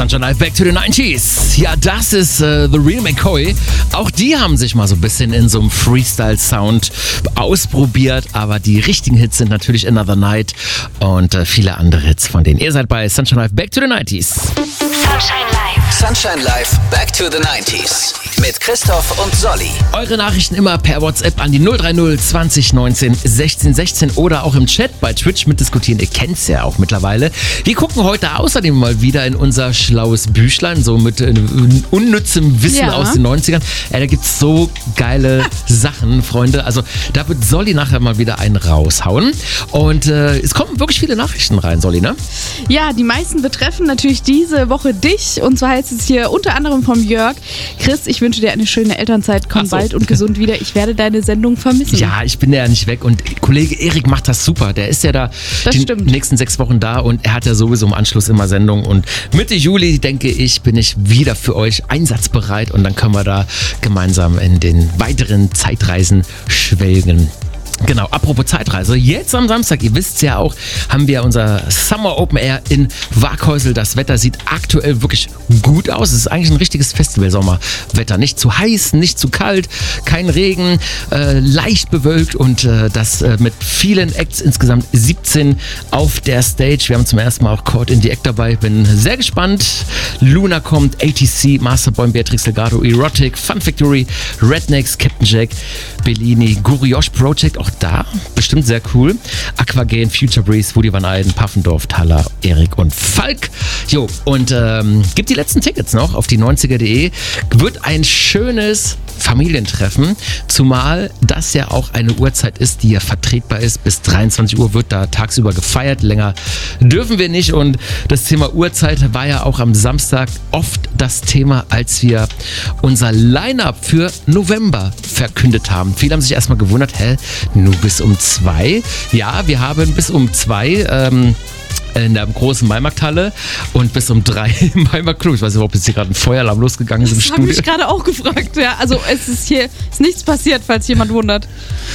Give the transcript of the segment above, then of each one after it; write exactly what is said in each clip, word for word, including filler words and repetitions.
Sunshine Live, Back to the neunziger. Ja, das ist äh, The Real McCoy. Auch die haben sich mal so ein bisschen in so einem Freestyle-Sound ausprobiert, aber die richtigen Hits sind natürlich Another Night und äh, viele andere Hits von denen. Ihr seid bei Sunshine Live, Back to the neunziger. Sunshine Live. Sunshine Live, Back to the neunziger. Mit Christoph und Solly. Eure Nachrichten immer per WhatsApp an die null drei null zwanzig neunzehn sechzehn sechzehn oder auch im Chat bei Twitch mitdiskutieren. Ihr kennt es ja auch mittlerweile. Wir gucken heute außerdem mal wieder in unser schlaues Büchlein, so mit äh, unnützem Wissen ja. aus den neunzigern. Äh, da gibt es so geile Sachen, Freunde. Also da wird Solly nachher mal wieder einen raushauen. Und äh, es kommen wirklich viele Nachrichten rein, Solly, ne? Ja, die meisten betreffen natürlich diese Woche dich. Und zwar heißt es hier unter anderem vom Jörg: Chris, ich wünsche dir eine schöne Elternzeit. Komm so. bald und gesund wieder. Ich werde deine Sendung vermissen. Ja, ich bin ja nicht weg. Und Kollege Erik macht das super. Der ist ja da das die stimmt. nächsten sechs Wochen da und er hat ja sowieso im Anschluss immer Sendung. Und Mitte Juli, denke ich, bin ich wieder für euch einsatzbereit und dann können wir da gemeinsam in den weiteren Zeitreisen schwelgen. Genau, apropos Zeitreise, jetzt am Samstag, ihr wisst es ja auch, haben wir unser Summer Open Air in Waghäusel. Das Wetter sieht aktuell wirklich gut aus. Es ist eigentlich ein richtiges Festival-Sommerwetter. Nicht zu heiß, nicht zu kalt, kein Regen, äh, leicht bewölkt und äh, das äh, mit vielen Acts, insgesamt siebzehn auf der Stage. Wir haben zum ersten Mal auch Caught in the Act dabei. Bin sehr gespannt. Luna kommt, A T C, Masterboy, Beatrix Legato, Erotic, Fun Factory, Rednecks, Captain Jack, Bellini, Guriosh Project, auch da bestimmt sehr cool. Aquagen, Future Breeze, Woody Van Eyden, Paffendorf, Thaler, Erik und Falk. Jo, und ähm, gibt die letzten Tickets noch auf die neunziger punkt de. Wird ein schönes Familientreffen, zumal das ja auch eine Uhrzeit ist, die ja vertretbar ist. Bis dreiundzwanzig Uhr wird da tagsüber gefeiert. Länger dürfen wir nicht. Und das Thema Uhrzeit war ja auch am Samstag oft das Thema, als wir unser Line-Up für November verkündet haben. Viele haben sich erstmal gewundert, hä, nur bis um zwei? Ja, wir haben bis um zwei ähm, in der großen Maimarkthalle und bis um drei im Maimarkt-Club. Ich weiß nicht, ob jetzt hier gerade ein Feueralarm losgegangen ist im Das Studio. habe ich gerade auch gefragt. Ja, also es ist hier ist nichts passiert, falls jemand wundert.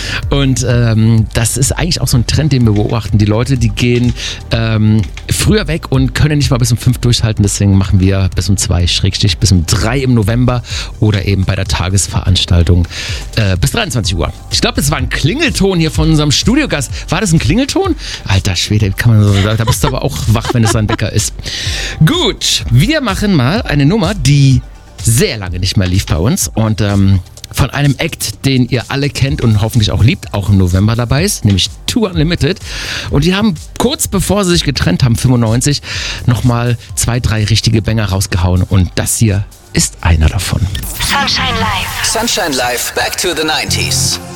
Und ähm, das ist eigentlich auch so ein Trend, den wir beobachten. Die Leute, die gehen ähm, früher weg und können nicht mal bis um fünf durchhalten. Deswegen machen wir bis um zwei, Schrägstrich, bis um drei im November oder eben bei der Tagesveranstaltung äh, bis dreiundzwanzig Uhr. Ich glaube, es war ein Klingelton hier von unserem Studiogast. War das ein Klingelton? Alter Schwede, kann man so sagen. Da bist du aber auch wach, wenn es ein Wecker ist. Gut, wir machen mal eine Nummer, die sehr lange nicht mehr lief bei uns und ähm, von einem Act, den ihr alle kennt und hoffentlich auch liebt, auch im November dabei ist, nämlich Two Unlimited. Und die haben kurz bevor sie sich getrennt haben, fünfundneunzig, nochmal zwei, drei richtige Banger rausgehauen und das hier ist einer davon. Sunshine Live. Sunshine Live, Back to the neunziger.